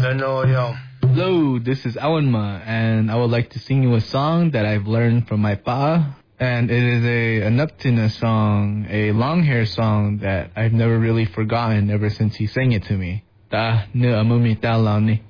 Hello. Hello, this is Awanma, and I would like to sing you a song that I've learned from my pa. And it is a Nuptina song, a long hair song that I've never really forgotten ever since he sang it to me. Ta nu amumi ta lao ni.